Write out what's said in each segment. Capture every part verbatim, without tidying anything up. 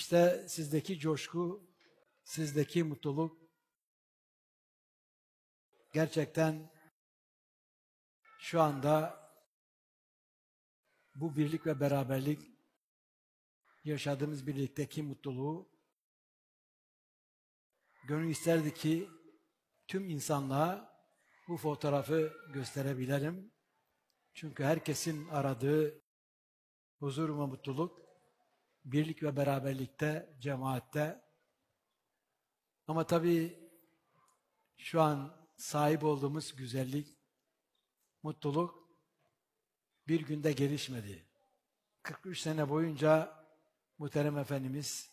İşte sizdeki coşku, sizdeki mutluluk gerçekten şu anda bu birlik ve beraberlik, yaşadığımız birlikteki mutluluğu gönül isterdi ki tüm insanlığa bu fotoğrafı gösterebilirim. Çünkü herkesin aradığı huzur ve mutluluk birlik ve beraberlikte, cemaatte. Ama tabii şu an sahip olduğumuz güzellik, mutluluk bir günde gelişmedi. kırk üç sene boyunca Muhterem Efendimiz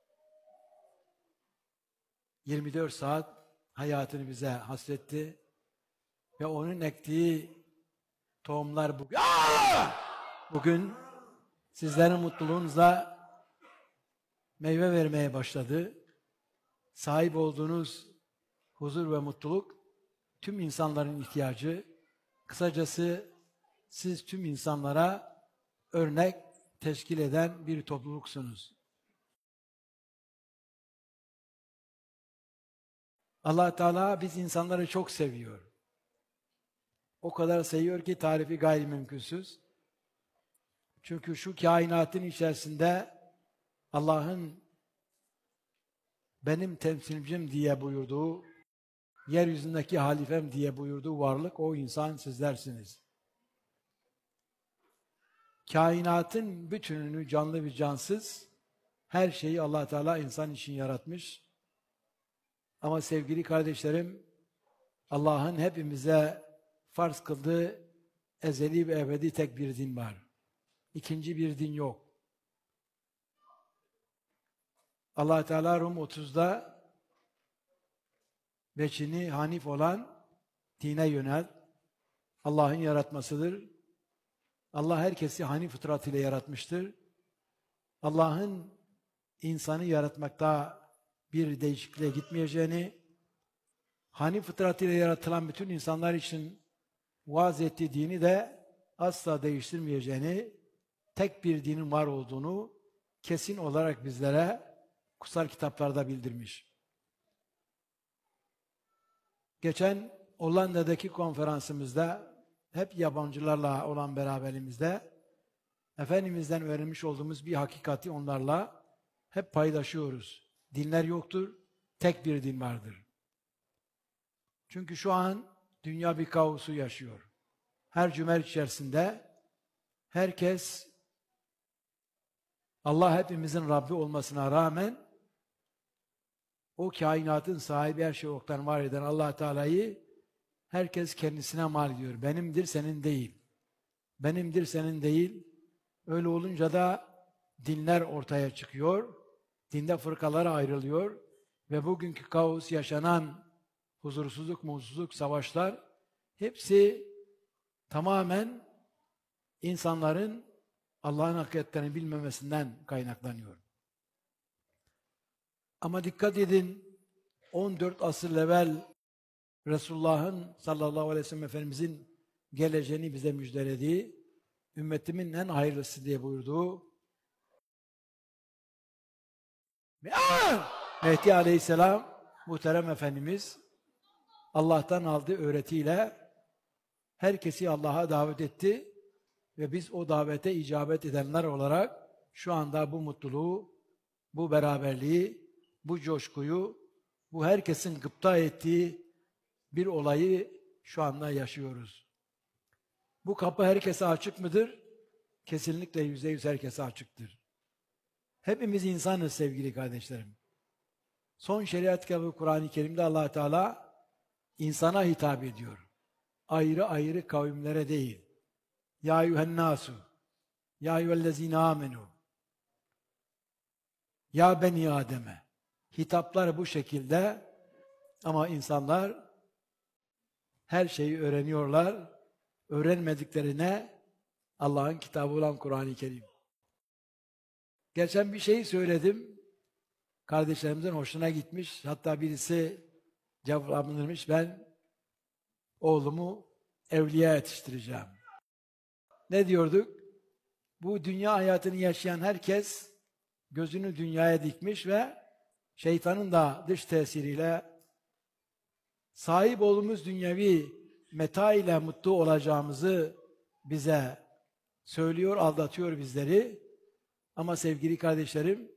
yirmi dört saat hayatını bize hasretti ve onun ektiği tohumlar bugün, bugün sizlerin mutluluğunuzla meyve vermeye başladı. Sahip olduğunuz huzur ve mutluluk tüm insanların ihtiyacı. Kısacası siz tüm insanlara örnek teşkil eden bir topluluksunuz. Allah Teala biz insanları çok seviyor. O kadar seviyor ki tarifi gayrimümkünsüz. Çünkü şu kainatın içerisinde Allah'ın benim temsilcim diye buyurduğu, yeryüzündeki halifem diye buyurduğu varlık o insan sizlersiniz. Kainatın bütününü canlı ve cansız, her şeyi Allah Teala insan için yaratmış. Ama sevgili kardeşlerim, Allah'ın hepimize farz kıldığı ezeli ve ebedi tek bir din var. İkinci bir din yok. Allah Teala Rum otuzda veçini hanif olan dine yönel. Allah'ın yaratmasıdır. Allah herkesi hanif fıtrat ile yaratmıştır. Allah'ın insanı yaratmakta bir değişikliğe gitmeyeceğini, hanif fıtrat ile yaratılan bütün insanlar için vaaz ettiği dini de asla değiştirmeyeceğini, tek bir dinin var olduğunu kesin olarak bizlere kutsal kitaplarda bildirmiş. Geçen Hollanda'daki konferansımızda hep yabancılarla olan beraberimizde Efendimiz'den öğrenmiş olduğumuz bir hakikati onlarla hep paylaşıyoruz. Dinler yoktur, tek bir din vardır. Çünkü şu an dünya bir kaosu yaşıyor. Her cümer içerisinde herkes Allah hepimizin Rabbi olmasına rağmen o kainatın sahibi, her şey yoktan var eden Allah Teala'yı herkes kendisine mal ediyor. Benimdir, senin değil. Benimdir, senin değil. Öyle olunca da dinler ortaya çıkıyor. Dinde fırkalara ayrılıyor. Ve bugünkü kaos, yaşanan huzursuzluk, mutsuzluk, savaşlar hepsi tamamen insanların Allah'ın hakikatlerini bilmemesinden kaynaklanıyor. Ama dikkat edin, on dört asır evvel Resulullah'ın sallallahu aleyhi ve sellem Efendimizin geleceğini bize müjdelediği, ümmetimin en hayırlısı diye buyurduğu Mehdi aleyhisselam muhterem Efendimiz Allah'tan aldığı öğretiyle herkesi Allah'a davet etti ve biz o davete icabet edenler olarak şu anda bu mutluluğu, bu beraberliği, bu coşkuyu, bu herkesin gıpta ettiği bir olayı şu anda yaşıyoruz. Bu kapı herkese açık mıdır? Kesinlikle yüzde yüz herkese açıktır. Hepimiz insanız sevgili kardeşlerim. Son şeriat kitabı Kur'an-ı Kerim'de Allah Teala insana hitap ediyor. Ayrı ayrı kavimlere değil. Ya eyyühennâsû, ya eyyühellezîne âmenû, ya beni Adem'e. Hitaplar bu şekilde ama insanlar her şeyi öğreniyorlar. Öğrenmediklerine Allah'ın kitabı olan Kur'an-ı Kerim. Geçen bir şey söyledim. Kardeşlerimizin hoşuna gitmiş. Hatta birisi cevaplandırmış. Ben oğlumu evliya yetiştireceğim. Ne diyorduk? Bu dünya hayatını yaşayan herkes gözünü dünyaya dikmiş ve şeytanın da dış tesiriyle sahip olduğumuz dünyevi meta ile mutlu olacağımızı bize söylüyor, aldatıyor bizleri. Ama sevgili kardeşlerim,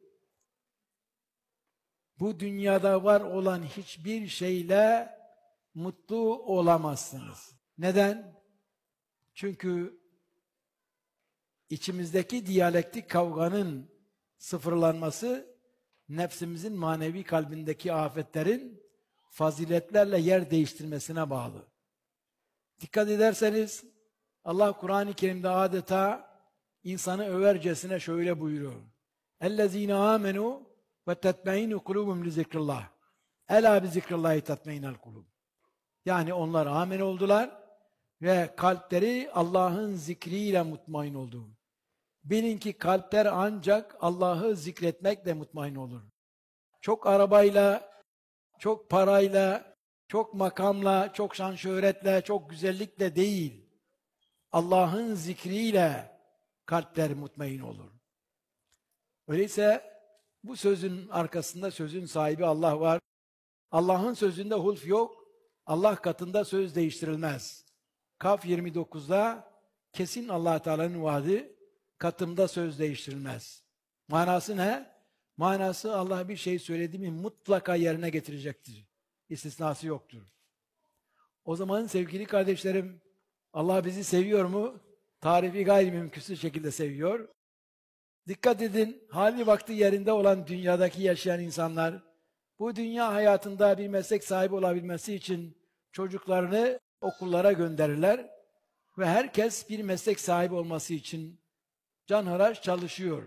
bu dünyada var olan hiçbir şeyle mutlu olamazsınız. Neden? Çünkü içimizdeki diyalektik kavganın sıfırlanması, nefsimizin manevi kalbindeki afetlerin faziletlerle yer değiştirmesine bağlı. Dikkat ederseniz Allah Kur'an-ı Kerim'de adeta insanı övercesine şöyle buyuruyor. اَلَّذ۪ينَ آمَنُوا وَتَتْمَئِنُ قُلُوبُمْ لِذِكْرِ اللّٰهِ اَلَا بِذِكْرِ اللّٰهِ تَتْمَئِنَ الْقُلُوبُ. Yani onlar amin oldular ve kalpleri Allah'ın zikriyle mutmain oldu. Bilin ki kalpler ancak Allah'ı zikretmekle mutmain olur. Çok arabayla, çok parayla, çok makamla, çok şan şöhretle, çok güzellikle değil, Allah'ın zikriyle kalpler mutmain olur. Öyleyse bu sözün arkasında sözün sahibi Allah var. Allah'ın sözünde hulf yok. Allah katında söz değiştirilmez. Kaf yirmi dokuzda kesin Allah Teala'nın vaadi, katımda söz değiştirilmez. Manası ne? Manası Allah bir şey söyledi mi mutlaka yerine getirecektir. İstisnası yoktur. O zaman sevgili kardeşlerim, Allah bizi seviyor mu? Tarifi gayri mümkünsüz şekilde seviyor. Dikkat edin, hali vakti yerinde olan dünyadaki yaşayan insanlar, bu dünya hayatında bir meslek sahibi olabilmesi için çocuklarını okullara gönderirler ve herkes bir meslek sahibi olması için canhıraş çalışıyor.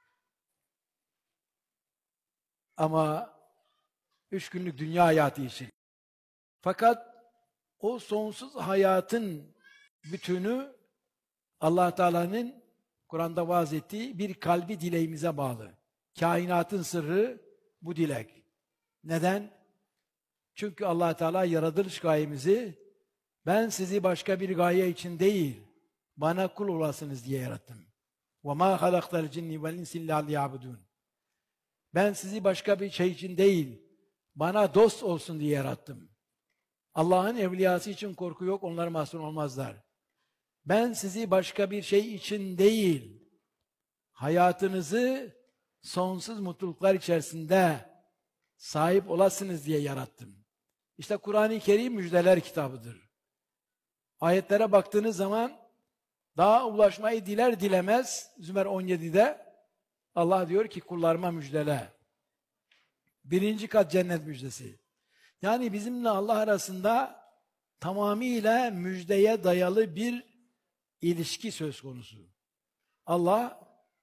Ama üç günlük dünya hayatı için. Fakat o sonsuz hayatın bütünü Allah Teala'nın Kur'an'da vaaz ettiği bir kalbi dileğimize bağlı. Kainatın sırrı bu dilek. Neden? Çünkü Allah Teala yaratılış gayemizi ben sizi başka bir gaye için değil, bana kul olasınız diye yarattım. وَمَا خَلَقْتَ الْجِنِّ وَالْاِنْسِ اِلَّا لِيَعْبُدُونَ. Ben sizi başka bir şey için değil, bana dost olsun diye yarattım. Allah'ın evliyası için korku yok, onlar mahzun olmazlar. Ben sizi başka bir şey için değil, hayatınızı sonsuz mutluluklar içerisinde sahip olasınız diye yarattım. İşte Kur'an-ı Kerim müjdeler kitabıdır. Ayetlere baktığınız zaman daha ulaşmayı diler dilemez Zümer on yedide Allah diyor ki kullarıma müjdele. Birinci kat cennet müjdesi. Yani bizimle Allah arasında tamamıyla müjdeye dayalı bir ilişki söz konusu. Allah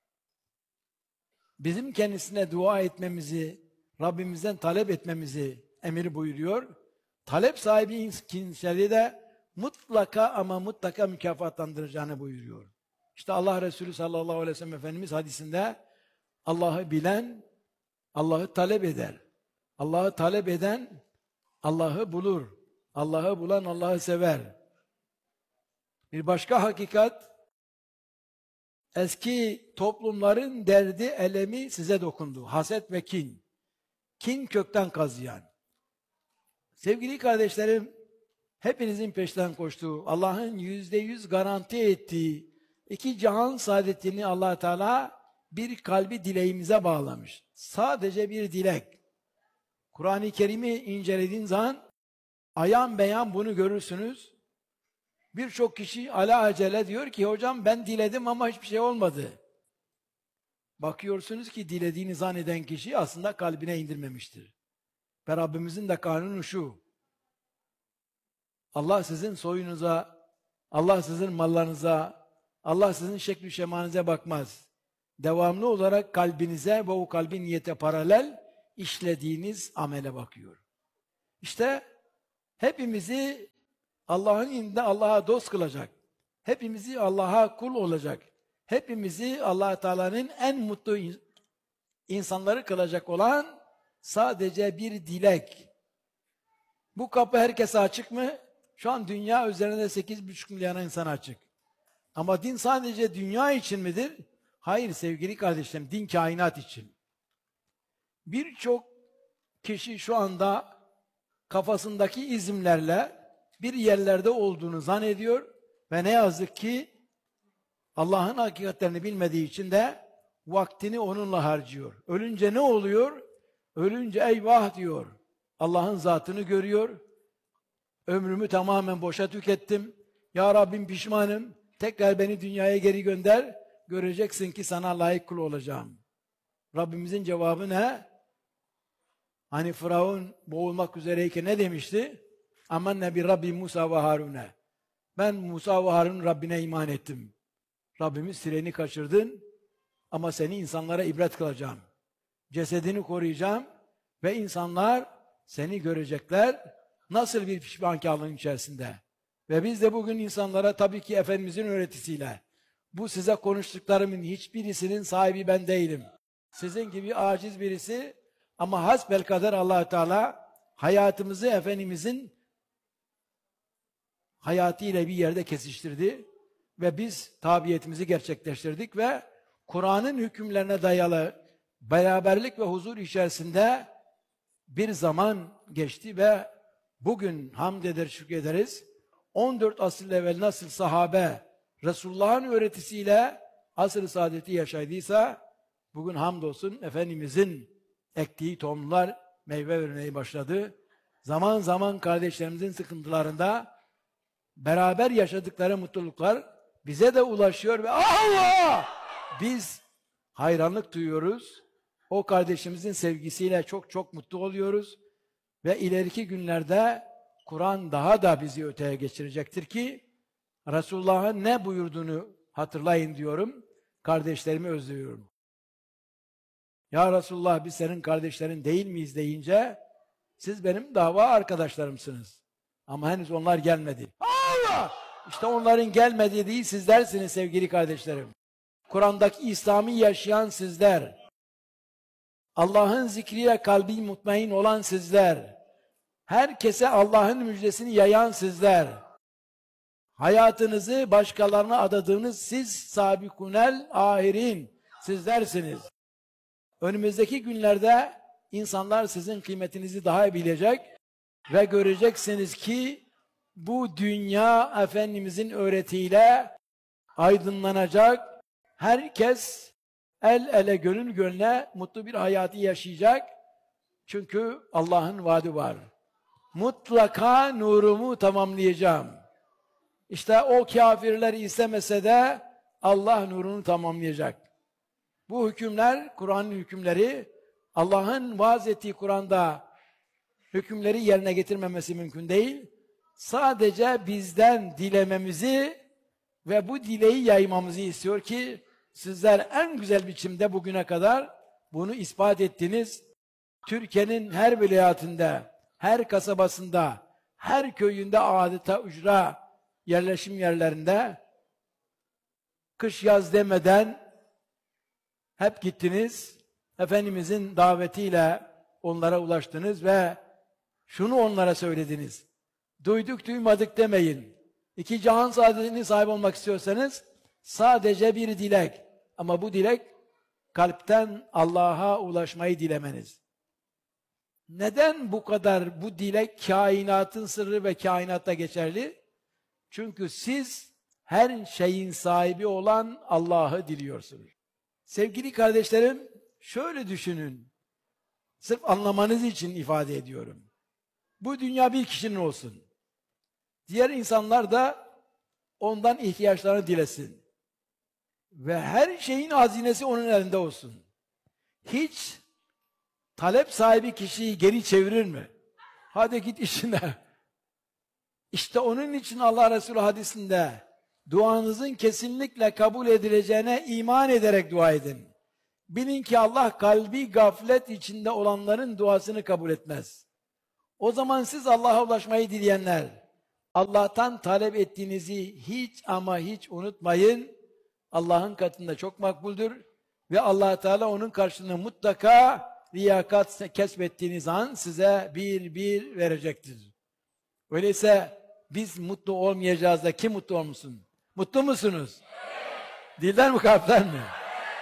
bizim kendisine dua etmemizi, Rabbimizden talep etmemizi emir buyuruyor. Talep sahibi kimseleri de mutlaka ama mutlaka mükafatlandıracağını buyuruyor. İşte Allah Resulü sallallahu aleyhi ve sellem Efendimiz hadisinde Allah'ı bilen Allah'ı talep eder. Allah'ı talep eden Allah'ı bulur. Allah'ı bulan Allah'ı sever. Bir başka hakikat, eski toplumların derdi, elemi size dokundu. Haset ve kin. Kin kökten kazıyan. Sevgili kardeşlerim, hepinizin peşinden koştuğu, Allah'ın yüzde yüz garanti ettiği iki cihan saadetini Allah Teala bir kalbi dileğimize bağlamış. Sadece bir dilek. Kur'an-ı Kerim'i incelediğin zaman ayan beyan bunu görürsünüz. Birçok kişi ala acele diyor ki hocam ben diledim ama hiçbir şey olmadı. Bakıyorsunuz ki dilediğini zanneden kişi aslında kalbine indirmemiştir. Ve Rabbimizin de kanunu şu. Allah sizin soyunuza, Allah sizin mallarınıza, Allah sizin şekli şemanıza bakmaz. Devamlı olarak kalbinize ve o kalbin niyete paralel işlediğiniz amele bakıyor. İşte hepimizi Allah'ın indinde Allah'a dost kılacak. Hepimizi Allah'a kul olacak. Hepimizi Allah Teala'nın en mutlu insanları kılacak olan sadece bir dilek. Bu kapı herkese açık mı? Şu an dünya üzerinde sekiz buçuk milyar insan açık. Ama din sadece dünya için midir? Hayır sevgili kardeşlerim, din kainat için. Birçok kişi şu anda kafasındaki izimlerle bir yerlerde olduğunu zannediyor ve ne yazık ki Allah'ın hakikatlerini bilmediği için de vaktini onunla harcıyor. Ölünce ne oluyor? Ölünce eyvah diyor. Allah'ın zatını görüyor. Ömrümü tamamen boşa tükettim. Ya Rabbim pişmanım. Tekrar beni dünyaya geri gönder. Göreceksin ki sana layık kul olacağım. Rabbimizin cevabı ne? Hani Firavun boğulmak üzereyken ne demişti? Amenne bi Rabbi Musa ve Harun'e. Ben Musa ve Harun Rabbine iman ettim. Rabbimiz treni kaçırdın ama seni insanlara ibret kılacağım. Cesedini koruyacağım ve insanlar seni görecekler. Nasıl bir pişmankarlığın içerisinde. Ve biz de bugün insanlara tabii ki Efendimizin öğretisiyle bu size konuştuklarımın hiçbirisinin sahibi ben değilim. Sizin gibi aciz birisi ama hasbelkader Allah Teala hayatımızı Efendimizin hayatıyla bir yerde kesiştirdi ve biz tabiyetimizi gerçekleştirdik ve Kur'an'ın hükümlerine dayalı beraberlik ve huzur içerisinde bir zaman geçti ve bugün hamd eder, şükrederiz. on dört asır evvel nasıl sahabe Resulullah'ın öğretisiyle asr-ı saadeti yaşaydıysa bugün hamdolsun Efendimizin ektiği tohumlar meyve vermeye başladı. Zaman zaman kardeşlerimizin sıkıntılarında beraber yaşadıkları mutluluklar bize de ulaşıyor ve Allah! Biz hayranlık duyuyoruz. O kardeşimizin sevgisiyle çok çok mutlu oluyoruz. Ve ileriki günlerde Kur'an daha da bizi öteye geçirecektir ki Resulullah'ın ne buyurduğunu hatırlayın diyorum. Kardeşlerimi özlüyorum. Ya Resulullah biz senin kardeşlerin değil miyiz deyince siz benim dava arkadaşlarımsınız. Ama henüz onlar gelmedi. Allah! İşte onların gelmediği değil sizlersiniz sevgili kardeşlerim. Kur'an'daki İslam'ı yaşayan sizler. Allah'ın zikriyle kalbi mutmain olan sizler. Herkese Allah'ın müjdesini yayan sizler. Hayatınızı başkalarına adadığınız siz sabikunel ahirin sizlersiniz. Önümüzdeki günlerde insanlar sizin kıymetinizi daha iyi bilecek ve göreceksiniz ki bu dünya Efendimizin öğretiyle aydınlanacak. Herkes el ele gönül gönle mutlu bir hayatı yaşayacak. Çünkü Allah'ın vaadi var. Mutlaka nurumu tamamlayacağım. İşte o kafirler istemese de Allah nurunu tamamlayacak. Bu hükümler, Kur'an'ın hükümleri, Allah'ın vaaz ettiği Kur'an'da hükümleri yerine getirmemesi mümkün değil. Sadece bizden dilememizi ve bu dileği yaymamızı istiyor ki sizler en güzel biçimde bugüne kadar bunu ispat ettiniz. Türkiye'nin her vilayetinde, her kasabasında, her köyünde adeta ücra yerleşim yerlerinde kış yaz demeden hep gittiniz. Efendimizin davetiyle onlara ulaştınız ve şunu onlara söylediniz. Duyduk duymadık demeyin. İki cihan saadetine sahip olmak istiyorsanız sadece bir dilek. Ama bu dilek kalpten Allah'a ulaşmayı dilemeniz. Neden bu kadar bu dilek kainatın sırrı ve kainatta geçerli? Çünkü siz her şeyin sahibi olan Allah'ı diliyorsunuz. Sevgili kardeşlerim, şöyle düşünün. Sırf anlamanız için ifade ediyorum. Bu dünya bir kişinin olsun. Diğer insanlar da ondan ihtiyaçlarını dilesin. Ve her şeyin hazinesi onun elinde olsun. Hiç talep sahibi kişiyi geri çevirir mi? Hadi git işine. İşte onun için Allah Resulü hadisinde duanızın kesinlikle kabul edileceğine iman ederek dua edin. Bilin ki Allah kalbi gaflet içinde olanların duasını kabul etmez. O zaman siz Allah'a ulaşmayı dileyenler, Allah'tan talep ettiğinizi hiç ama hiç unutmayın. Allah'ın katında çok makbuldür ve Allah Teala onun karşılığını mutlaka liyakat kesbettiğiniz an size bir bir verecektir. Öyleyse biz mutlu olmayacağız da kim mutlu olmuşsun? Mutlu musunuz? Evet. Dilden mi kalpten mi? Evet.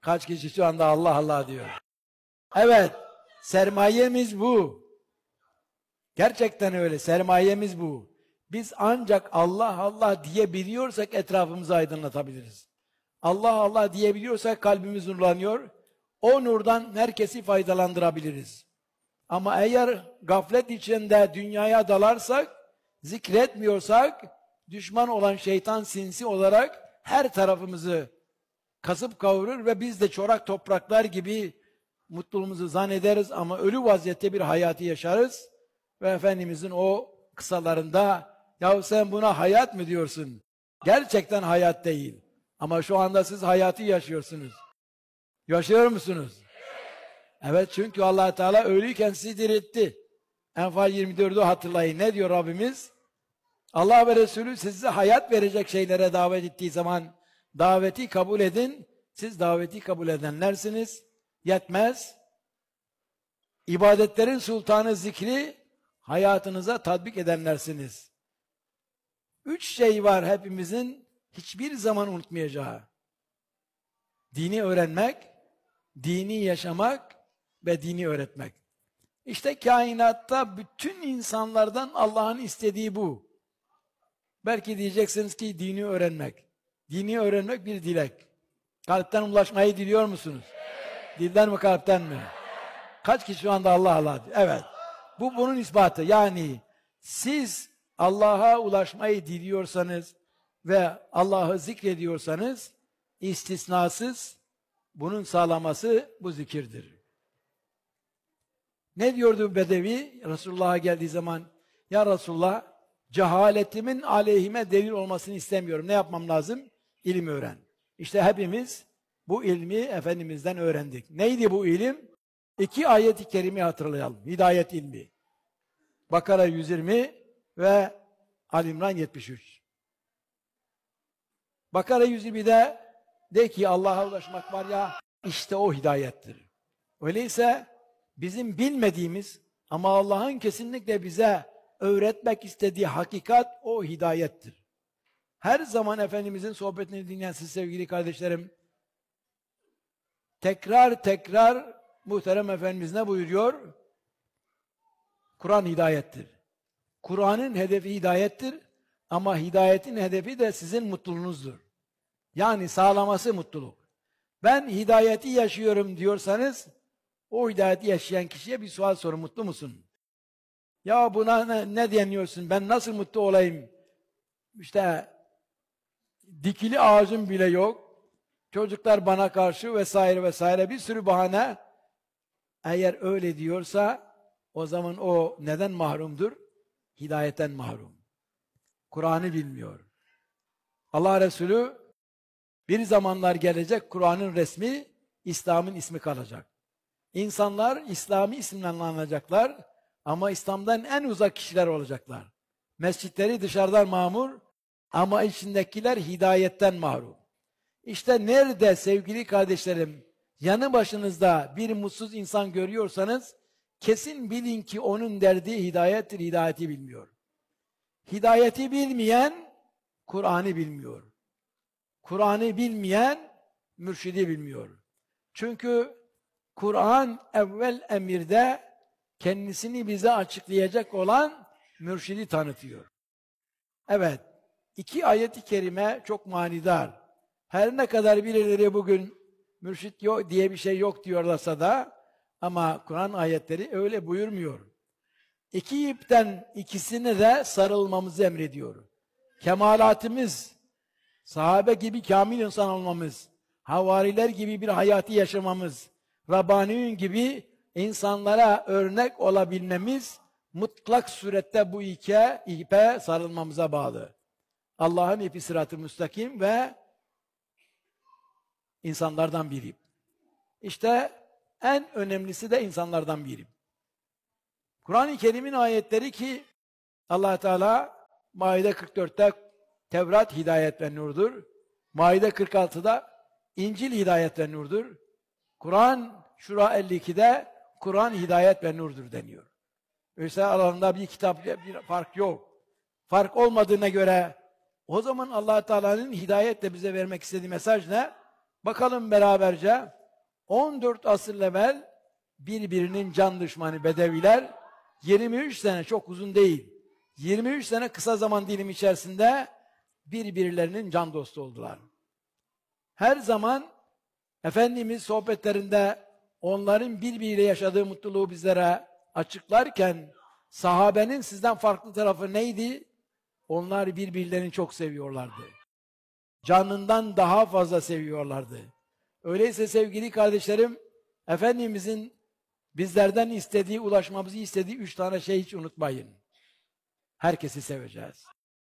Kaç kişi şu anda Allah Allah diyor. Evet, sermayemiz bu. Gerçekten öyle, sermayemiz bu. Biz ancak Allah Allah diyebiliyorsak etrafımızı aydınlatabiliriz. Allah Allah diyebiliyorsak kalbimiz nurlanıyor. O nurdan herkesi faydalandırabiliriz. Ama eğer gaflet içinde dünyaya dalarsak, zikretmiyorsak, düşman olan şeytan sinsi olarak her tarafımızı kasıp kavurur ve biz de çorak topraklar gibi mutluluğumuzu zannederiz ama ölü vaziyette bir hayatı yaşarız. Ve Efendimizin o kısalarında, yahu sen buna hayat mı diyorsun? Gerçekten hayat değil. Ama şu anda siz hayatı yaşıyorsunuz. Yaşıyor musunuz? Evet, çünkü Allah Teala ölüyken sizi diriltti. Enfal yirmi dördü hatırlayın. Ne diyor Rabbimiz? Allah ve Resulü sizi hayat verecek şeylere davet ettiği zaman daveti kabul edin. Siz daveti kabul edenlersiniz. Yetmez. İbadetlerin sultanı zikri hayatınıza tatbik edenlersiniz. Üç şey var hepimizin hiçbir zaman unutmayacağı. Dini öğrenmek, dini yaşamak ve dini öğretmek. İşte kainatta bütün insanlardan Allah'ın istediği bu. Belki diyeceksiniz ki dini öğrenmek. Dini öğrenmek bir dilek. Kalpten ulaşmayı diliyor musunuz? Evet. Dilden mi kalpten mi? Kaç kişi şu anda Allah Allah diyor? Evet. Bu bunun ispatı. Yani siz Allah'a ulaşmayı diliyorsanız ve Allah'ı zikrediyorsanız istisnasız bunun sağlaması bu zikirdir. Ne diyordu Bedevi Resulullah'a geldiği zaman? Ya Resulullah, cehaletimin aleyhime delil olmasını istemiyorum. Ne yapmam lazım? İlim öğren. İşte hepimiz bu ilmi Efendimiz'den öğrendik. Neydi bu ilim? İki ayet-i kerime hatırlayalım. Hidayet ilmi. Bakara yüz yirmi ve Ali İmran yetmiş üç. Bakara yüz yirmide de ki Allah'a ulaşmak var ya, işte o hidayettir. Öyleyse bizim bilmediğimiz ama Allah'ın kesinlikle bize öğretmek istediği hakikat o hidayettir. Her zaman Efendimizin sohbetini dinleyen siz sevgili kardeşlerim, tekrar tekrar muhterem Efendimiz ne buyuruyor? Kur'an hidayettir. Kur'an'ın hedefi hidayettir ama hidayetin hedefi de sizin mutluluğunuzdur. Yani sağlaması mutluluk. Ben hidayeti yaşıyorum diyorsanız o hidayeti yaşayan kişiye bir sual sorun. Mutlu musun? Ya buna ne, ne deniyorsun? Ben nasıl mutlu olayım? İşte dikili ağacım bile yok. Çocuklar bana karşı vesaire vesaire bir sürü bahane. Eğer öyle diyorsa o zaman o neden mahrumdur? Hidayetten mahrum. Kur'an'ı bilmiyor. Allah Resulü bir zamanlar gelecek Kur'an'ın resmi, İslam'ın ismi kalacak. İnsanlar İslami isimle anılacaklar ama İslam'dan en uzak kişiler olacaklar. Mescitleri dışarıdan mamur ama içindekiler hidayetten mahrum. İşte nerede sevgili kardeşlerim yanı başınızda bir mutsuz insan görüyorsanız kesin bilin ki onun derdi hidayettir, hidayeti bilmiyor. Hidayeti bilmeyen Kur'an'ı bilmiyor. Kur'an'ı bilmeyen mürşidi bilmiyor. Çünkü Kur'an evvel emirde kendisini bize açıklayacak olan mürşidi tanıtıyor. Evet, iki ayet-i kerime çok manidar. Her ne kadar birileri bugün mürşit yok diye bir şey yok diyorlarsa da ama Kur'an ayetleri öyle buyurmuyor. İki ipten ikisine de sarılmamızı emrediyor. Kemalatimiz, sahabe gibi kamil insan olmamız, havariler gibi bir hayatı yaşamamız, Rabbani'nin gibi insanlara örnek olabilmemiz mutlak surette bu iki ipe sarılmamıza bağlı. Allah'ın ipi sırat-ı müstakim ve insanlardan biri. İşte en önemlisi de insanlardan biri. Kur'an-ı Kerim'in ayetleri ki Allah Teala Maide kırk dörtte Tevrat hidayet ve nurdur. Maide kırk altıda İncil hidayet ve nurdur. Kur'an Şura elli ikide Kur'an hidayet ve nurdur deniyor. Öyleyse aralarında bir kitap, bir fark yok. Fark olmadığına göre o zaman Allah Teala'nın hidayetle bize vermek istediği mesaj ne? Bakalım beraberce on dört asır evvel birbirinin can düşmanı Bedeviler yirmi üç sene, çok uzun değil, yirmi üç sene kısa zaman dilimi içerisinde birbirlerinin can dostu oldular. Her zaman Efendimiz sohbetlerinde onların birbiriyle yaşadığı mutluluğu bizlere açıklarken sahabenin sizden farklı tarafı neydi? Onlar birbirlerini çok seviyorlardı. Canından daha fazla seviyorlardı. Öyleyse sevgili kardeşlerim, Efendimizin bizlerden istediği, ulaşmamızı istediği üç tane şey hiç unutmayın. Herkesi seveceğiz.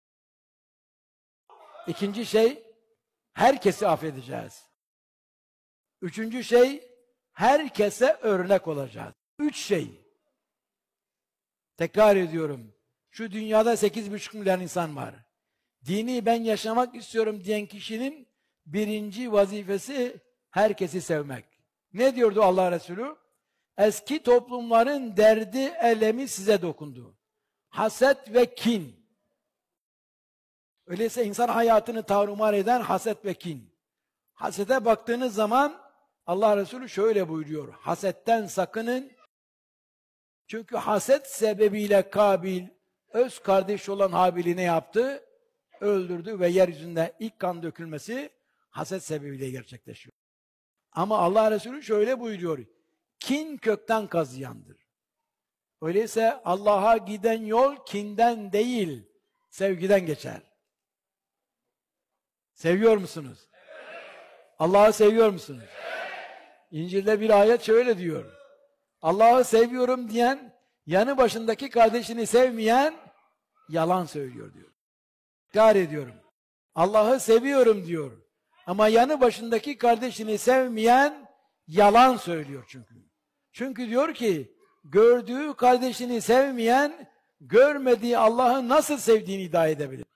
İkinci şey, herkesi affedeceğiz. Üçüncü şey, herkese örnek olacağız. Üç şey. Tekrar ediyorum. Şu dünyada sekiz buçuk milyar insan var. Dini ben yaşamak istiyorum diyen kişinin birinci vazifesi herkesi sevmek. Ne diyordu Allah Resulü? Eski toplumların derdi, elemi size dokundu. Haset ve kin. Öyleyse insan hayatını tarumar eden haset ve kin. Hasete baktığınız zaman Allah Resulü şöyle buyuruyor. Hasetten sakının. Çünkü haset sebebiyle Kabil, öz kardeş olan Habil'i ne yaptı? Öldürdü ve yeryüzünde ilk kan dökülmesi haset sebebiyle gerçekleşiyor. Ama Allah Resulü şöyle buyuruyor. Kin kökten kazıyandır. Öyleyse Allah'a giden yol kinden değil, sevgiden geçer. Seviyor musunuz? Allah'ı seviyor musunuz? İncil'de bir ayet şöyle diyor. Allah'ı seviyorum diyen, yanı başındaki kardeşini sevmeyen yalan söylüyor diyor. Tekrar ediyorum. Allah'ı seviyorum diyor. Ama yanı başındaki kardeşini sevmeyen yalan söylüyor çünkü. Çünkü diyor ki, gördüğü kardeşini sevmeyen, görmediği Allah'ı nasıl sevdiğini iddia edebilir.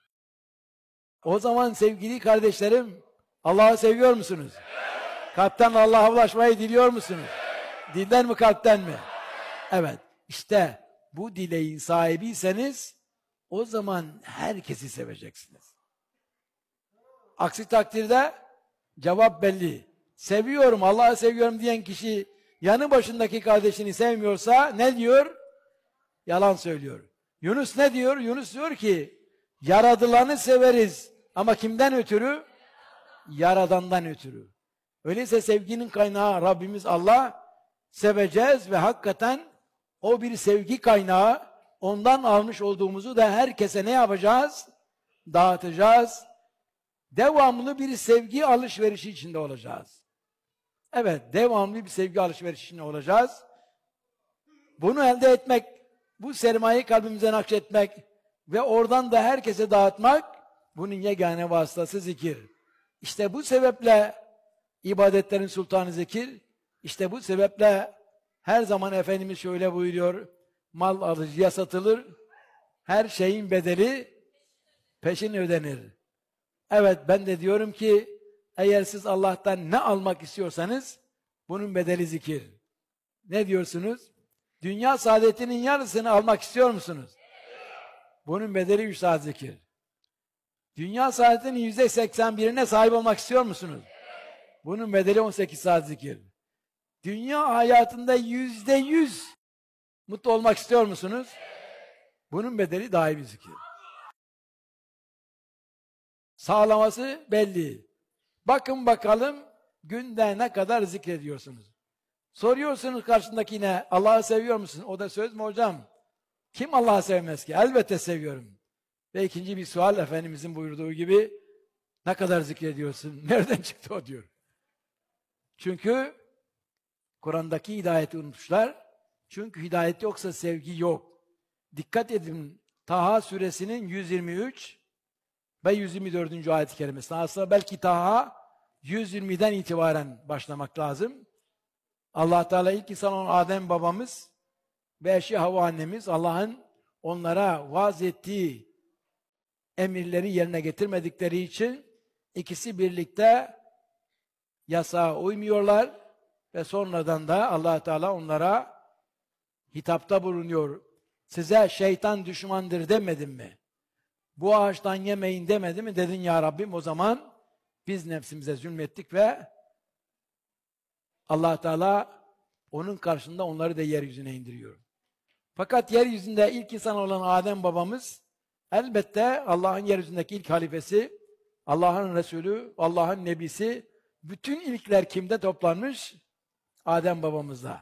O zaman sevgili kardeşlerim, Allah'ı seviyor musunuz? Kalpten Allah'a ulaşmayı diliyor musunuz? Dilden mi, kalpten mi? Evet. İşte bu dileğin sahibiyseniz o zaman herkesi seveceksiniz. Aksi takdirde cevap belli. Seviyorum, Allah'ı seviyorum diyen kişi yanı başındaki kardeşini sevmiyorsa ne diyor? Yalan söylüyor. Yunus ne diyor? Yunus diyor ki yaradılanı severiz ama kimden ötürü? Yaradandan ötürü. Öyleyse sevginin kaynağı Rabbimiz Allah, seveceğiz ve hakikaten o bir sevgi kaynağı, ondan almış olduğumuzu da herkese ne yapacağız? Dağıtacağız. Devamlı bir sevgi alışverişi içinde olacağız. Evet, devamlı bir sevgi alışverişi içinde olacağız. Bunu elde etmek, bu sermayeyi kalbimize nakşetmek ve oradan da herkese dağıtmak, bunun yegane vasıtası zikir. İşte bu sebeple ibadetlerin sultanı zikir, işte bu sebeple her zaman Efendimiz şöyle buyuruyor, mal alıcıya satılır, her şeyin bedeli peşin ödenir. Evet, ben de diyorum ki, eğer siz Allah'tan ne almak istiyorsanız, bunun bedeli zikir. Ne diyorsunuz? Dünya saadetinin yarısını almak istiyor musunuz? Bunun bedeli üç saat zikir. Dünya saadetinin yüzde seksen birine sahip olmak istiyor musunuz? Bunun bedeli on sekiz saat zikir. Dünya hayatında yüzde yüz mutlu olmak istiyor musunuz? Bunun bedeli daimi zikir. Sağlaması belli. Bakın bakalım günde ne kadar zikrediyorsunuz. Soruyorsunuz karşındakine Allah'ı seviyor musun? O da söz mü hocam? Kim Allah'ı sevmez ki? Elbette seviyorum. Ve ikinci bir sual Efendimizin buyurduğu gibi ne kadar zikrediyorsun? Nereden çıktı o diyor. Çünkü Kur'an'daki hidayeti unutmuşlar. Çünkü hidayet yoksa sevgi yok. Dikkat edin Taha suresinin yüz yirmi üç ve yüz yirmi dördüncü ayet-i kerimesi. Aslında belki Taha yüz yirmiden itibaren başlamak lazım. Allah Teala ilk insan olan Adem babamız ve eşi Havva annemiz Allah'ın onlara vaaz ettiği emirleri yerine getirmedikleri için ikisi birlikte yasağa uymuyorlar ve sonradan da Allah Teala onlara hitapta bulunuyor. Size şeytan düşmandır demedim mi? Bu ağaçtan yemeyin demedi mi? Dedin ya Rabbim, o zaman biz nefsimize zulmettik ve Allah Teala onun karşısında onları da yeryüzüne indiriyor. Fakat yeryüzünde ilk insan olan Adem babamız elbette Allah'ın yeryüzündeki ilk halifesi, Allah'ın Resulü, Allah'ın Nebisi. Bütün ilkler kimde toplanmış? Adem babamızda.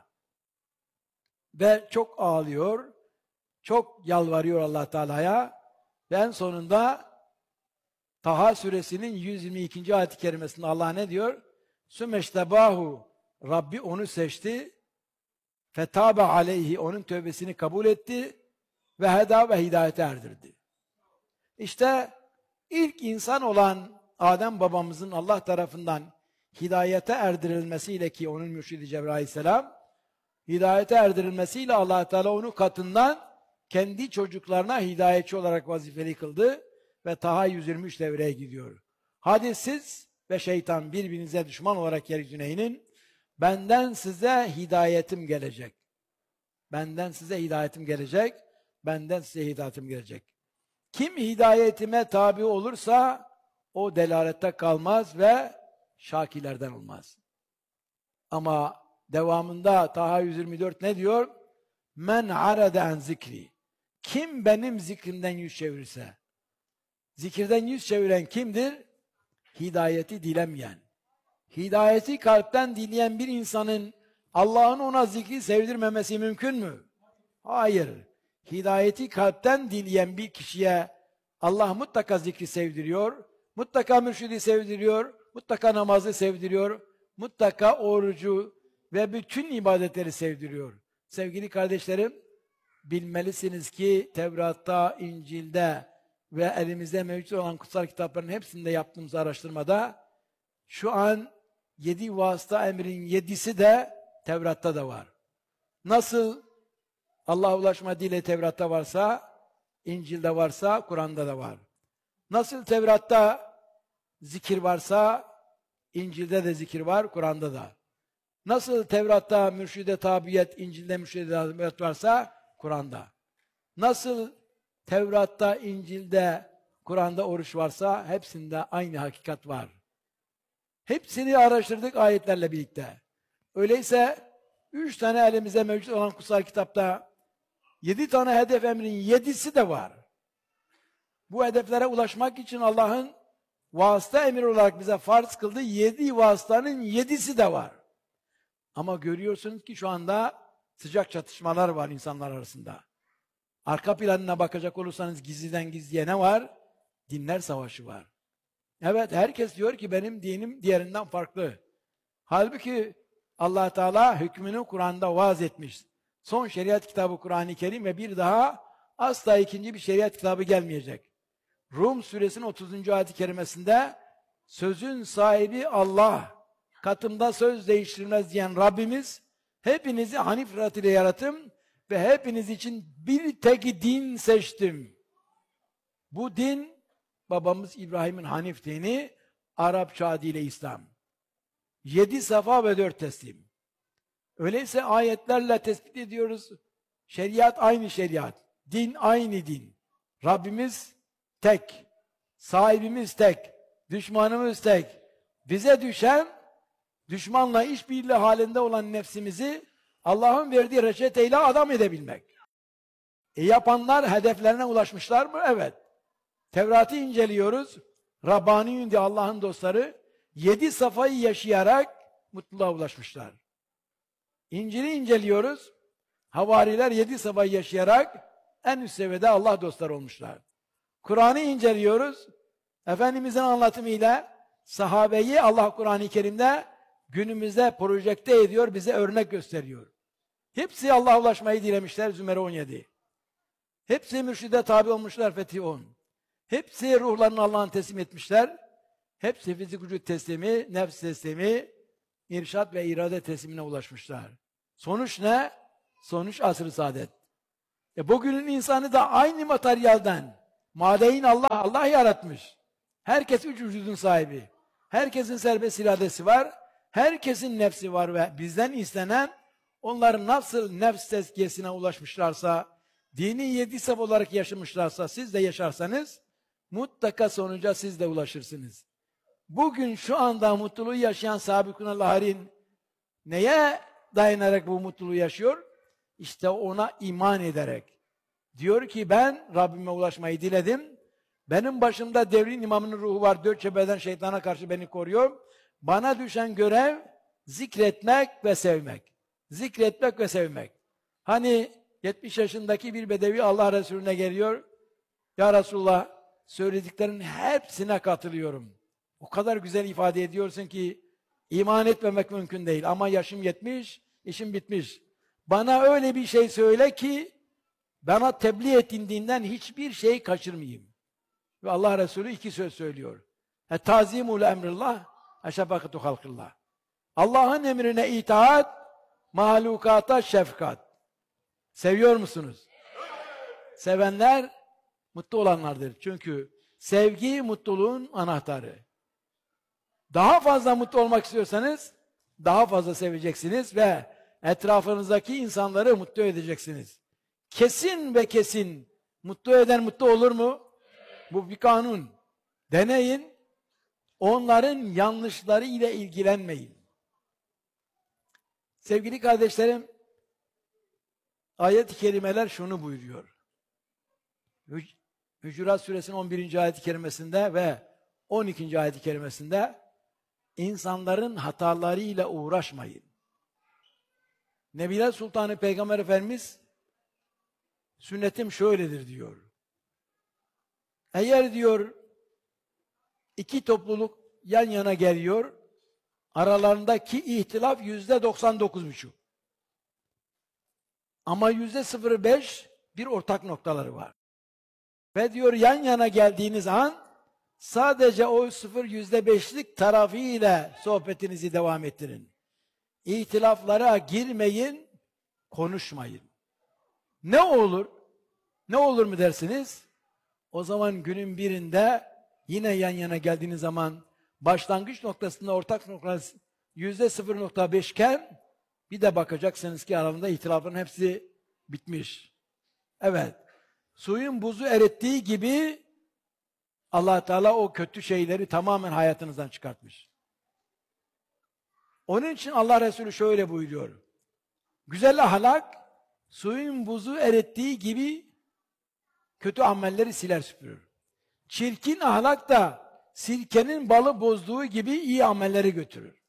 Ve çok ağlıyor, çok yalvarıyor Allah Teala'ya. Ve en sonunda Taha suresinin yüz yirmi ikinci ayet-i kerimesinde Allah ne diyor? Sümeştebahu, Rabbi onu seçti. Fetabe aleyhi, onun tövbesini kabul etti. Ve heda ve hidayete erdirdi. İşte ilk insan olan Adem babamızın Allah tarafından hidayete erdirilmesiyle, ki onun mürşidi Cebrail aleyhisselam, hidayete erdirilmesiyle Allah Teala onu katından kendi çocuklarına hidayetçi olarak vazifeli kıldı ve Taha yüz yirmi üç devreye gidiyor. Hadi siz ve şeytan birbirinize düşman olarak yeryüzüne inin, benden size hidayetim gelecek. Benden size hidayetim gelecek, benden size hidayetim gelecek. Kim hidayetime tabi olursa o delalette kalmaz ve şakilerden olmaz. Ama devamında Taha yüz yirmi dört ne diyor? Men arada en zikri. Kim benim zikrimden yüz çevirirse. Zikirden yüz çeviren kimdir? Hidayeti dilemeyen. Hidayeti kalpten dileyen bir insanın Allah'ın ona zikri sevdirmemesi mümkün mü? Hayır. Hidayeti kalpten dileyen bir kişiye Allah mutlaka zikri sevdiriyor, mutlaka mürşidi sevdiriyor, mutlaka namazı sevdiriyor, mutlaka orucu ve bütün ibadetleri sevdiriyor. Sevgili kardeşlerim, bilmelisiniz ki Tevrat'ta, İncil'de ve elimizde mevcut olan kutsal kitapların hepsinde yaptığımız araştırmada şu an yedi vasıta emrin yedisi de Tevrat'ta da var. Nasıl Allah'a ulaşma dili Tevrat'ta varsa, İncil'de varsa, Kur'an'da da var. Nasıl Tevrat'ta zikir varsa, İncil'de de zikir var, Kur'an'da da. Nasıl Tevrat'ta mürşide tabiyet, İncil'de mürşide tabiyet varsa, Kur'an'da. Nasıl Tevrat'ta, İncil'de, Kur'an'da oruç varsa, hepsinde aynı hakikat var. Hepsini araştırdık ayetlerle birlikte. Öyleyse, üç tane elimize mevcut olan kutsal kitapta, yedi tane hedef emrin yedisi de var. Bu hedeflere ulaşmak için Allah'ın vasıta emir olarak bize farz kıldığı yedi vasıtanın yedisi de var. Ama görüyorsunuz ki şu anda sıcak çatışmalar var insanlar arasında. Arka planına bakacak olursanız gizliden gizliye ne var? Dinler savaşı var. Evet, herkes diyor ki benim dinim diğerinden farklı. Halbuki Allah Teala hükmünü Kur'an'da vaaz etmiş. Son şeriat kitabı Kur'an-ı Kerim ve bir daha asla ikinci bir şeriat kitabı gelmeyecek. Rum suresinin otuzuncu ayet-i kerimesinde sözün sahibi Allah, katımda söz değiştirmez diyen Rabbimiz, hepinizi Hanif fıtrat ile yarattım ve hepiniz için bir tek din seçtim. Bu din, babamız İbrahim'in Hanif dini, Arapça adıyla İslam. Yedi safa ve dört teslim. Öyleyse ayetlerle tespit ediyoruz. Şeriat aynı şeriat. Din aynı din. Rabbimiz tek. Sahibimiz tek. Düşmanımız tek. Bize düşen, düşmanla işbirliği halinde olan nefsimizi Allah'ın verdiği reçeteyle adam edebilmek. E yapanlar hedeflerine ulaşmışlar mı? Evet. Tevrat'ı inceliyoruz. Rabbani diye Allah'ın dostları yedi safayı yaşayarak mutluluğa ulaşmışlar. İncil'i inceliyoruz. Havariler yedi safayı yaşayarak en üst seviyede Allah dostları olmuşlar. Kur'an'ı inceliyoruz. Efendimizin anlatımıyla sahabeyi Allah Kur'an-ı Kerim'de günümüzde projekte ediyor, bize örnek gösteriyor. Hepsi Allah'a ulaşmayı dilemişler Zümer on yedi. Hepsi mürşide tabi olmuşlar Fetih on. Hepsi ruhlarını Allah'ın teslim etmişler. Hepsi fizik vücut teslimi, nefs teslimi, irşat ve irade teslimine ulaşmışlar. Sonuç ne? Sonuç asr-ı saadet. E bugünün insanı da aynı materyalden, madeyin Allah, Allah yaratmış. Herkes üç vücudun sahibi. Herkesin serbest iradesi var. Herkesin nefsi var ve bizden istenen, onların nasıl nefs tezkiyesine ulaşmışlarsa, dini yedi saf olarak yaşamışlarsa, siz de yaşarsanız, mutlaka sonuca siz de ulaşırsınız. Bugün şu anda mutluluğu yaşayan Sabikun-ı Laharin Neye dayanarak bu mutluluğu yaşıyor? İşte ona iman ederek. Diyor ki ben Rabbime ulaşmayı diledim. Benim başımda devrin imamının ruhu var. Dört cepheden şeytana karşı beni koruyor. Bana düşen görev zikretmek ve sevmek. Zikretmek ve sevmek. Hani yetmiş yaşındaki bir bedevi Allah Resulüne geliyor. Ya Resulullah, söylediklerinin hepsine katılıyorum. O kadar güzel ifade ediyorsun ki iman etmemek mümkün değil. Ama yaşım yetmiş, işim bitmiş. Bana öyle bir şey söyle ki bana tebliğ ettiğinden hiçbir şey kaçırmayayım. Ve Allah Resulü iki söz söylüyor. Tazimul emrillah, eşefakatu halkillah. Allah'ın emrine itaat, mahlukata şefkat. Seviyor musunuz? Sevenler mutlu olanlardır. Çünkü sevgi mutluluğun anahtarı. Daha fazla mutlu olmak istiyorsanız daha fazla seveceksiniz ve etrafınızdaki insanları mutlu edeceksiniz. Kesin ve kesin mutlu eden mutlu olur mu? Bu bir kanun. Deneyin. Onların yanlışları ile ilgilenmeyin. Sevgili kardeşlerim, ayet-i kerimeler şunu buyuruyor. Hücurat Suresinin on birinci ayet-i kerimesinde ve on ikinci ayet-i kerimesinde insanların hatalarıyla uğraşmayın. Nebiler Sultanı Peygamber Efendimiz sünnetim şöyledir diyor. Eğer diyor iki topluluk yan yana geliyor, aralarındaki ihtilaf yüzde doksan dokuz buçuk. Ama yüzde sıfır beş bir ortak noktaları var. Ve diyor yan yana geldiğiniz an sadece o sıfır yüzde beşlik tarafıyla sohbetinizi devam ettirin. İhtilaflara girmeyin, konuşmayın. Ne olur? Ne olur mu dersiniz? O zaman günün birinde yine yan yana geldiğiniz zaman başlangıç noktasında ortak noktası yüzde sıfır nokta beş iken bir de bakacaksınız ki aralarında ihtilafın hepsi bitmiş. Evet. Suyun buzu erittiği gibi Allah Teala o kötü şeyleri tamamen hayatınızdan çıkartmış. Onun için Allah Resulü şöyle buyuruyor. Güzel ahlak suyun buzu erittiği gibi kötü amelleri siler süpürür. Çirkin ahlak da sirkenin balı bozduğu gibi iyi amelleri götürür.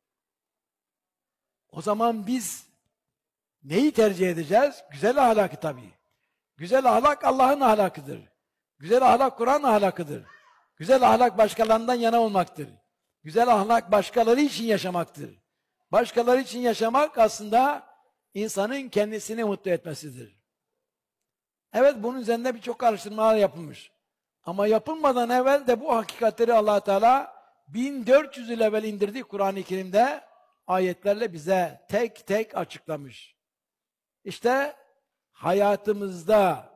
O zaman biz neyi tercih edeceğiz? Güzel ahlakı tabii. Güzel ahlak Allah'ın ahlakıdır. Güzel ahlak Kur'an ahlakıdır. Güzel ahlak başkalarından yana olmaktır. Güzel ahlak başkaları için yaşamaktır. Başkaları için yaşamak aslında insanın kendisini mutlu etmesidir. Evet, bunun üzerinde birçok araştırmalar yapılmış. Ama yapılmadan evvel de bu hakikatleri Allah Teala bin dört yüz yıl evvel indirdiği Kur'an-ı Kerim'de ayetlerle bize tek tek açıklamış. İşte hayatımızda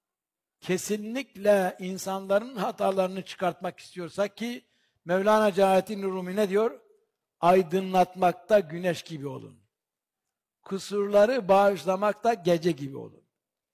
kesinlikle insanların hatalarını çıkartmak istiyorsak ki Mevlana Celaleddin Rumi ne diyor? Aydınlatmakta güneş gibi olun. Kusurları bağışlamakta gece gibi olun.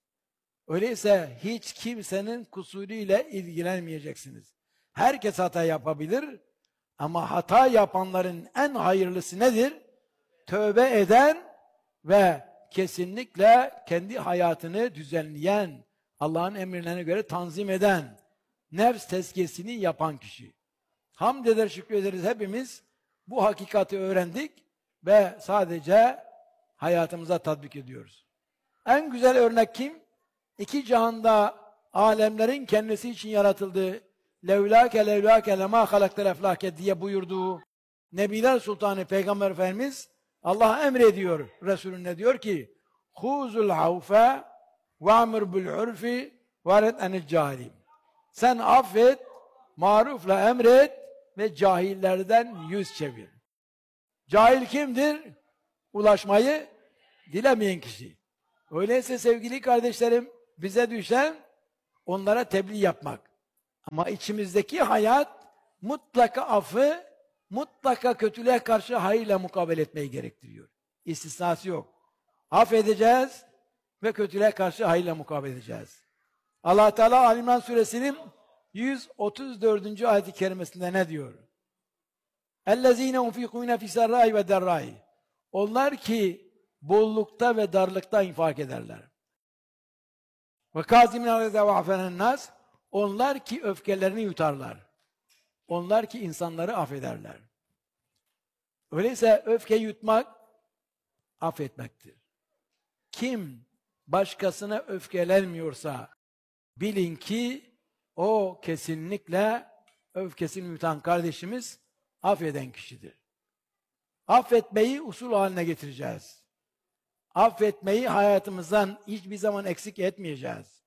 Öyleyse hiç kimsenin kusuruyla ilgilenmeyeceksiniz. Herkes hata yapabilir ama hata yapanların en hayırlısı nedir? Tövbe eden ve kesinlikle kendi hayatını düzenleyen, Allah'ın emirlerine göre tanzim eden, nefs tezkiyesini yapan kişi. Hamd eder, şükrederiz hepimiz. Bu hakikati öğrendik ve sadece hayatımıza tatbik ediyoruz. En güzel örnek kim? İki cihanda alemlerin kendisi için yaratıldığı levlâke levlâke lemâ halaktel eflâke diye buyurduğu Nebiler Sultanı Peygamber Efendimiz Allah emrediyor. Resulüne diyor ki huzul havfe ve'mur bil urfi ve'red enil cahilim. Sen affet, marufla emret ve cahillerden yüz çevir. Cahil kimdir? Ulaşmayı dilemeyen kişi. Öyleyse sevgili kardeşlerim, bize düşen onlara tebliğ yapmak. Ama içimizdeki hayat mutlaka affı, mutlaka kötülüğe karşı hayırla mukabele etmeyi gerektiriyor. İstisnası yok. Affedeceğiz ve kötülüğe karşı hayırla mukabele edeceğiz. Allah Teala Ali İmran Suresinin yüz otuz dördüncü ayet-i kerimesinde ne diyor? اَلَّذ۪ينَ اُنْفِقُونَ فِي سَرَّاءِ وَدَرَّاءِ Onlar ki bollukta ve darlıkta infak ederler. Ve kâzimin aleyde ve afenen nas, onlar ki öfkelerini yutarlar. Onlar ki insanları affederler. Öyleyse öfke yutmak affetmektir. Kim başkasına öfkelenmiyorsa bilin ki o kesinlikle öfkesini yutan kardeşimiz affeden kişidir. Affetmeyi usul haline getireceğiz. Affetmeyi hayatımızdan hiçbir zaman eksik etmeyeceğiz.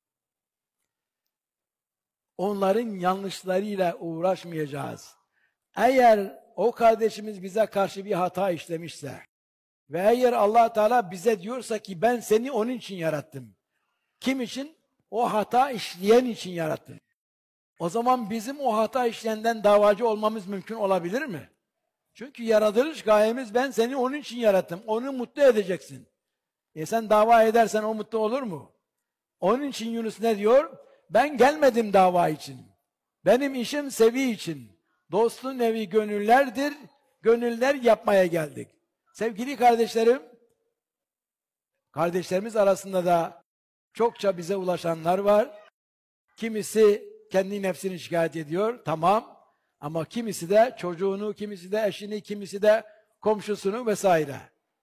Onların yanlışlarıyla uğraşmayacağız. Eğer o kardeşimiz bize karşı bir hata işlemişse ve eğer Allah Teala bize diyorsa ki ben seni onun için yarattım. Kim için? O hata işleyen için yarattım. O zaman bizim o hata işleyenden davacı olmamız mümkün olabilir mi? Çünkü yaratılış gayemiz ben seni onun için yarattım. Onu mutlu edeceksin. E sen dava edersen o mutlu olur mu? Onun için Yunus ne diyor? Ben gelmedim dava için. Benim işim sevi için. Dostun evi gönüllerdir. Gönüller yapmaya geldik. Sevgili kardeşlerim, kardeşlerimiz arasında da çokça bize ulaşanlar var. Kimisi kendi nefsini şikayet ediyor, tamam. Ama kimisi de çocuğunu, kimisi de eşini, kimisi de komşusunu vesaire.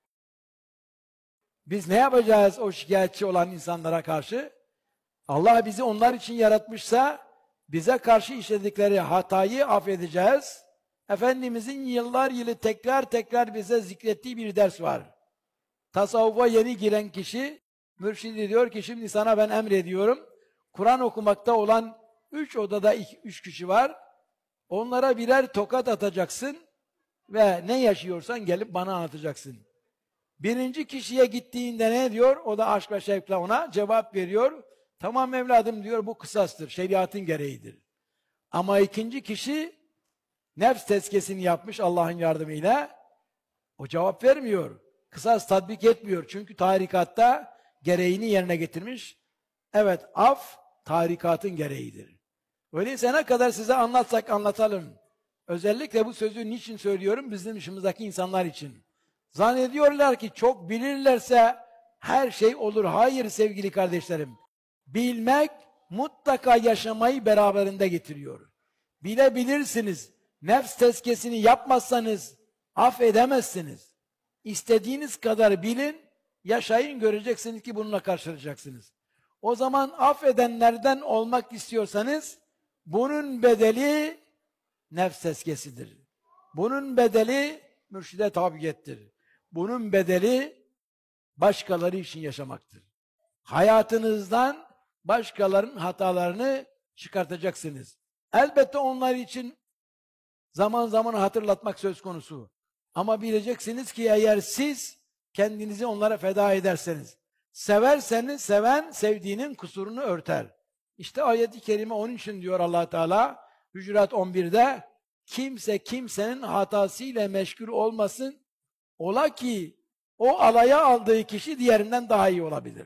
Biz ne yapacağız o şikayetçi olan insanlara karşı? Allah bizi onlar için yaratmışsa bize karşı işledikleri hatayı affedeceğiz. Efendimizin yıllar yılı tekrar tekrar bize zikrettiği bir ders var. Tasavvufa yeni giren kişi, mürşidi diyor ki şimdi sana ben emrediyorum. Kur'an okumakta olan üç odada iki, üç kişi var. Onlara birer tokat atacaksın ve ne yaşıyorsan gelip bana anlatacaksın. Birinci kişiye gittiğinde ne diyor? O da aşk ve şevkle ona cevap veriyor. Tamam evladım diyor, bu kısastır, şeriatın gereğidir. Ama ikinci kişi nefs tezkiyesini yapmış Allah'ın yardımıyla. O cevap vermiyor. Kısas tatbik etmiyor. Çünkü tarikatta gereğini yerine getirmiş. Evet, af tarikatın gereğidir. Öyleyse ne kadar size anlatsak anlatalım. Özellikle bu sözü niçin söylüyorum? Bizim dışımızdaki insanlar için. Zannediyorlar ki çok bilirlerse her şey olur. Hayır sevgili kardeşlerim. Bilmek mutlaka yaşamayı beraberinde getiriyor. Bilebilirsiniz. Nefs tezkiyesini yapmazsanız affedemezsiniz. İstediğiniz kadar bilin, yaşayın, göreceksiniz ki bununla karşılaşacaksınız. O zaman affedenlerden olmak istiyorsanız bunun bedeli nefs tezkiyesidir. Bunun bedeli mürşide tabiyettir. Bunun bedeli başkaları için yaşamaktır. Hayatınızdan başkalarının hatalarını çıkartacaksınız. Elbette onlar için zaman zaman hatırlatmak söz konusu. Ama bileceksiniz ki eğer siz kendinizi onlara feda ederseniz, severseniz seven sevdiğinin kusurunu örter. İşte ayet-i kerime onun için diyor Allah Teala Hücurat on birde kimse kimsenin hatasıyla meşgul olmasın, ola ki o alaya aldığı kişi diğerinden daha iyi olabilir.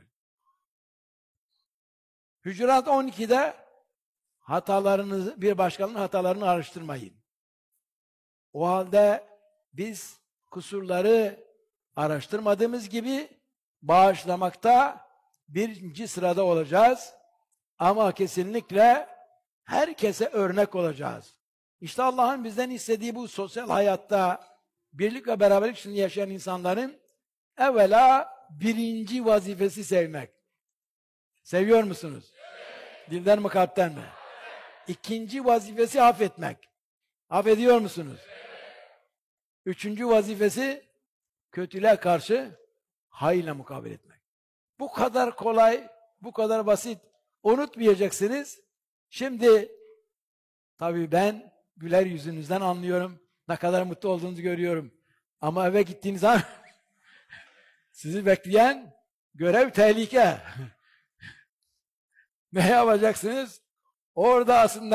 Hücurat on ikide hatalarınızı, bir başkanın hatalarını araştırmayın. O halde biz kusurları araştırmadığımız gibi bağışlamakta birinci sırada olacağız. Ama kesinlikle herkese örnek olacağız. İşte Allah'ın bizden istediği bu sosyal hayatta birlik ve beraberlik içinde yaşayan insanların evvela birinci vazifesi sevmek. Seviyor musunuz? Evet. Dilden mi kalpten mi? Evet. İkinci vazifesi affetmek. Affediyor musunuz? Evet. Üçüncü vazifesi kötülüğe karşı hayırla mukabele etmek. Bu kadar kolay, bu kadar basit. Unutmayacaksınız. Şimdi tabii ben güler yüzünüzden anlıyorum. Ne kadar mutlu olduğunuzu görüyorum. Ama eve gittiğiniz zaman sizi bekleyen görev tehlike. Ne yapacaksınız? Orada aslında